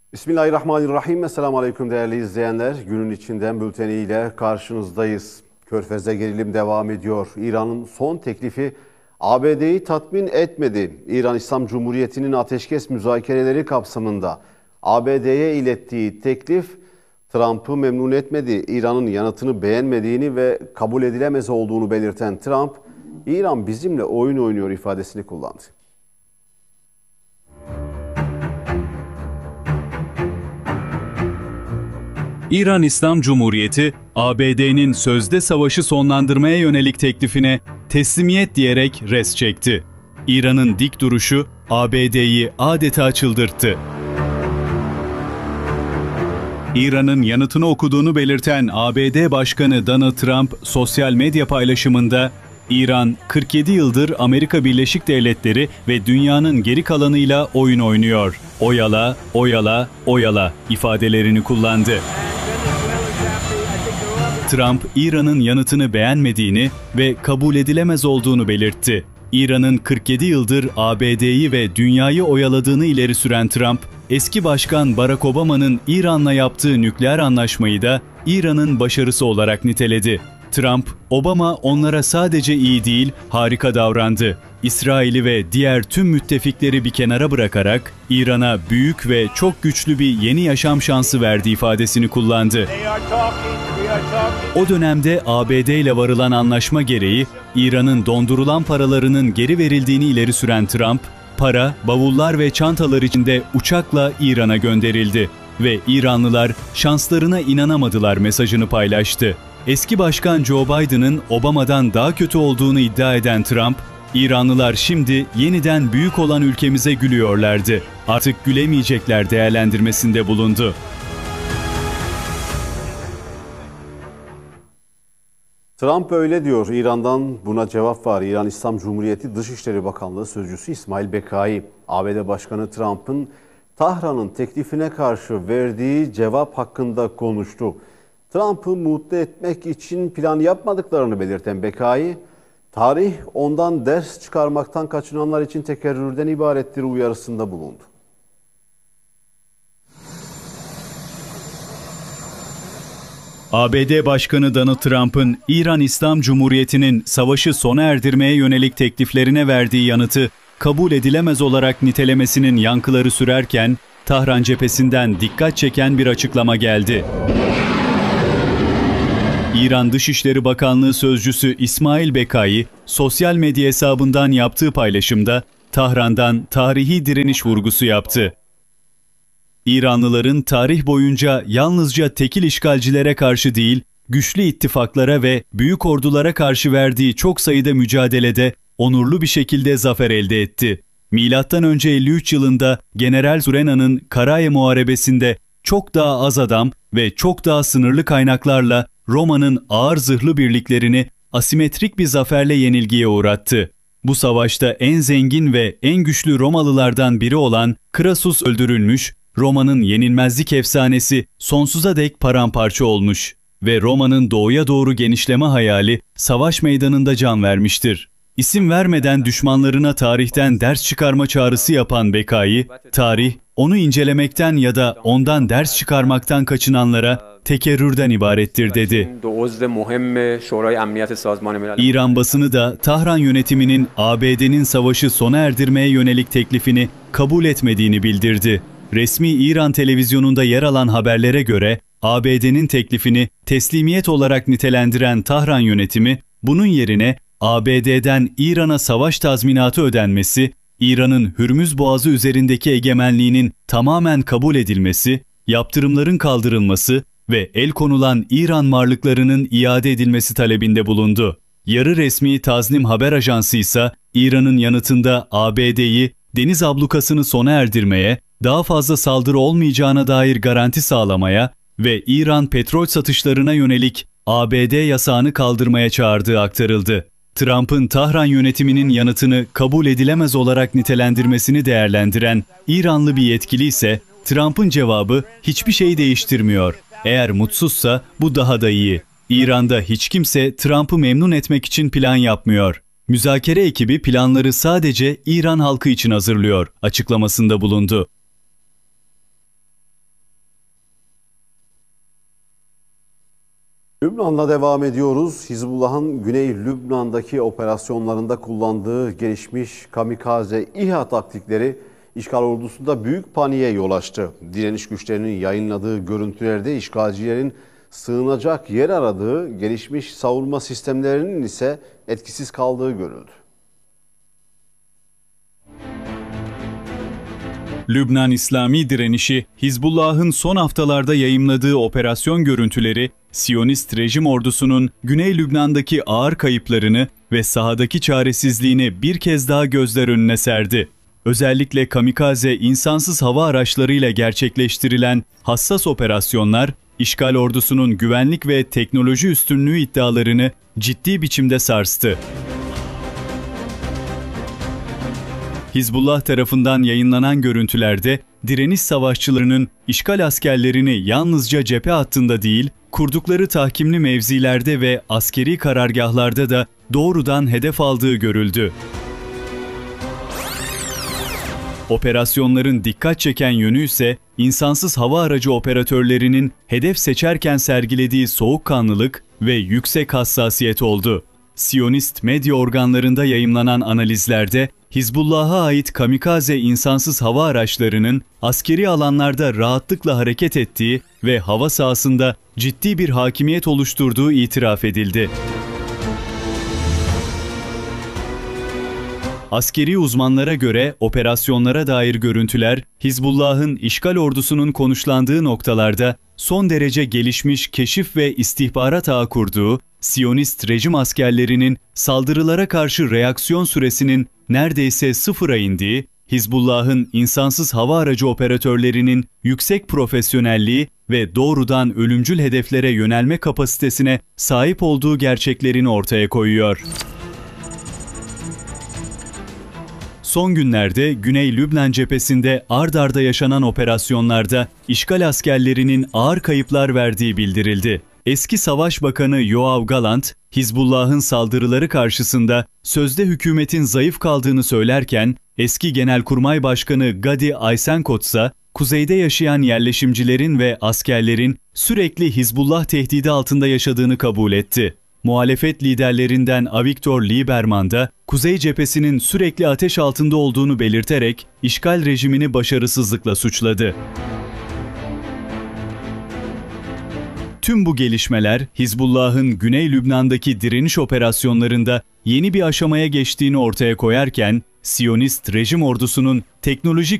Bismillahirrahmanirrahim. Esselamu Aleyküm değerli izleyenler. Günün içinden bülteniyle karşınızdayız. Körfez'de gerilim devam ediyor. İran'ın son teklifi ABD'yi tatmin etmedi. İran İslam Cumhuriyeti'nin ateşkes müzakereleri kapsamında ABD'ye ilettiği teklif Trump'ı memnun etmedi. İran'ın yanıtını beğenmediğini ve kabul edilemez olduğunu belirten Trump, İran bizimle oyun oynuyor ifadesini kullandı. İran İslam Cumhuriyeti, ABD'nin sözde savaşı sonlandırmaya yönelik teklifine teslimiyet diyerek res çekti. İran'ın dik duruşu ABD'yi adeta çıldırttı. İran'ın yanıtını okuduğunu belirten ABD Başkanı Donald Trump sosyal medya paylaşımında, İran 47 yıldır Amerika Birleşik Devletleri ve dünyanın geri kalanıyla oyun oynuyor. Oyala, oyala, oyala ifadelerini kullandı. Trump, İran'ın yanıtını beğenmediğini ve kabul edilemez olduğunu belirtti. İran'ın 47 yıldır ABD'yi ve dünyayı oyaladığını ileri süren Trump, eski başkan Barack Obama'nın İran'la yaptığı nükleer anlaşmayı da İran'ın başarısı olarak niteledi. Trump, Obama onlara sadece iyi değil, harika davrandı. İsrail'i ve diğer tüm müttefikleri bir kenara bırakarak İran'a büyük ve çok güçlü bir yeni yaşam şansı verdi ifadesini kullandı. O dönemde ABD ile varılan anlaşma gereği İran'ın dondurulan paralarının geri verildiğini ileri süren Trump, para, bavullar ve çantalar içinde uçakla İran'a gönderildi ve İranlılar şanslarına inanamadılar mesajını paylaştı. Eski başkan Joe Biden'ın Obama'dan daha kötü olduğunu iddia eden Trump, İranlılar şimdi yeniden büyük olan ülkemize gülüyorlardı. Artık gülemeyecekler değerlendirmesinde bulundu. Trump öyle diyor. İran'dan buna cevap var. İran İslam Cumhuriyeti Dışişleri Bakanlığı Sözcüsü İsmail Bekai, ABD Başkanı Trump'ın Tahran'ın teklifine karşı verdiği cevap hakkında konuştu. Trump'ı mutlu etmek için plan yapmadıklarını belirten Bekai, tarih ondan ders çıkarmaktan kaçınanlar için tekerrürden ibarettir uyarısında bulundu. ABD Başkanı Donald Trump'ın İran İslam Cumhuriyeti'nin savaşı sona erdirmeye yönelik tekliflerine verdiği yanıtı kabul edilemez olarak nitelemesinin yankıları sürerken Tahran cephesinden dikkat çeken bir açıklama geldi. İran Dışişleri Bakanlığı Sözcüsü İsmail Bekai, sosyal medya hesabından yaptığı paylaşımda Tahran'dan tarihi direniş vurgusu yaptı. İranlıların tarih boyunca yalnızca tekil işgalcilere karşı değil, güçlü ittifaklara ve büyük ordulara karşı verdiği çok sayıda mücadelede onurlu bir şekilde zafer elde etti. Milattan önce 53 yılında General Surena'nın Karaye Muharebesi'nde çok daha az adam ve çok daha sınırlı kaynaklarla Roma'nın ağır zırhlı birliklerini asimetrik bir zaferle yenilgiye uğrattı. Bu savaşta en zengin ve en güçlü Romalılardan biri olan Crassus öldürülmüş, Roma'nın yenilmezlik efsanesi sonsuza dek paramparça olmuş ve Roma'nın doğuya doğru genişleme hayali savaş meydanında can vermiştir. İsim vermeden düşmanlarına tarihten ders çıkarma çağrısı yapan Bekai, tarih, onu incelemekten ya da ondan ders çıkarmaktan kaçınanlara tekerrürden ibarettir dedi. İran basını da Tahran yönetiminin ABD'nin savaşı sona erdirmeye yönelik teklifini kabul etmediğini bildirdi. Resmi İran televizyonunda yer alan haberlere göre ABD'nin teklifini teslimiyet olarak nitelendiren Tahran yönetimi, bunun yerine ABD'den İran'a savaş tazminatı ödenmesi, İran'ın Hürmüz Boğazı üzerindeki egemenliğinin tamamen kabul edilmesi, yaptırımların kaldırılması ve el konulan İran varlıklarının iade edilmesi talebinde bulundu. Yarı resmi Tasnim haber ajansı ise İran'ın yanıtında ABD'yi deniz ablukasını sona erdirmeye, daha fazla saldırı olmayacağına dair garanti sağlamaya ve İran petrol satışlarına yönelik ABD yasağını kaldırmaya çağırdığı aktarıldı. Trump'ın Tahran yönetiminin yanıtını kabul edilemez olarak nitelendirmesini değerlendiren İranlı bir yetkili ise Trump'ın cevabı hiçbir şey değiştirmiyor. Eğer mutsuzsa bu daha da iyi. İran'da hiç kimse Trump'ı memnun etmek için plan yapmıyor. Müzakere ekibi planları sadece İran halkı için hazırlıyor açıklamasında bulundu. Lübnan'la devam ediyoruz. Hizbullah'ın Güney Lübnan'daki operasyonlarında kullandığı gelişmiş kamikaze İHA taktikleri işgal ordusunda büyük paniğe yol açtı. Direniş güçlerinin yayınladığı görüntülerde işgalcilerin sığınacak yer aradığı, gelişmiş savunma sistemlerinin ise etkisiz kaldığı görüldü. Lübnan İslami direnişi, Hizbullah'ın son haftalarda yayımladığı operasyon görüntüleri, Siyonist rejim ordusunun Güney Lübnan'daki ağır kayıplarını ve sahadaki çaresizliğini bir kez daha gözler önüne serdi. Özellikle kamikaze insansız hava araçlarıyla gerçekleştirilen hassas operasyonlar, işgal ordusunun güvenlik ve teknoloji üstünlüğü iddialarını ciddi biçimde sarstı. Hizbullah tarafından yayınlanan görüntülerde direniş savaşçılarının işgal askerlerini yalnızca cephe hattında değil, kurdukları tahkimli mevzilerde ve askeri karargahlarda da doğrudan hedef aldığı görüldü. Operasyonların dikkat çeken yönü ise insansız hava aracı operatörlerinin hedef seçerken sergilediği soğukkanlılık ve yüksek hassasiyet oldu. Siyonist medya organlarında yayımlanan analizlerde Hizbullah'a ait kamikaze insansız hava araçlarının askeri alanlarda rahatlıkla hareket ettiği ve hava sahasında ciddi bir hakimiyet oluşturduğu itiraf edildi. Askeri uzmanlara göre operasyonlara dair görüntüler, Hizbullah'ın işgal ordusunun konuşlandığı noktalarda son derece gelişmiş keşif ve istihbarat ağı kurduğu, Siyonist rejim askerlerinin saldırılara karşı reaksiyon süresinin neredeyse sıfıra indiği, Hizbullah'ın insansız hava aracı operatörlerinin yüksek profesyonelliği ve doğrudan ölümcül hedeflere yönelme kapasitesine sahip olduğu gerçeklerini ortaya koyuyor. Son günlerde Güney Lübnan cephesinde ard arda yaşanan operasyonlarda işgal askerlerinin ağır kayıplar verdiği bildirildi. Eski Savaş Bakanı Yoav Galant, Hizbullah'ın saldırıları karşısında sözde hükümetin zayıf kaldığını söylerken, eski Genelkurmay Başkanı Gadi Aysenkot ise kuzeyde yaşayan yerleşimcilerin ve askerlerin sürekli Hizbullah tehdidi altında yaşadığını kabul etti. Muhalefet liderlerinden Avigdor Lieberman da Kuzey cephesinin sürekli ateş altında olduğunu belirterek işgal rejimini başarısızlıkla suçladı. Tüm bu gelişmeler Hizbullah'ın Güney Lübnan'daki direniş operasyonlarında yeni bir aşamaya geçtiğini ortaya koyarken, Siyonist rejim ordusunun teknolojik